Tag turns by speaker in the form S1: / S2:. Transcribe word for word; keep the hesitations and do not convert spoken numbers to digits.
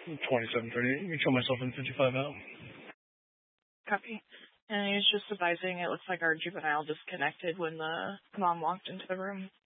S1: twenty-seven thirty-eight. You can show myself in fifty-five out.
S2: Copy. And he was just advising it looks like our juvenile disconnected when the mom walked into the room.